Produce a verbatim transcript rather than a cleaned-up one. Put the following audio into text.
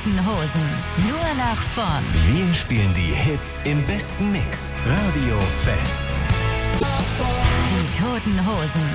Toten Hosen. Nur nach vorn. Wir spielen die Hits im besten Mix. Radio Fest. Die Toten Hosen.